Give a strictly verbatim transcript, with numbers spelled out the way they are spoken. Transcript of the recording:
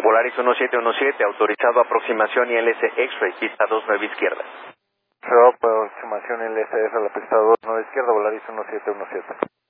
Volaris uno siete uno siete, autorizado aproximación I L S X-ray, pista dos nueve izquierda. Show, aproximación L S F a la pista dos nueve izquierda, Volaris uno siete uno siete.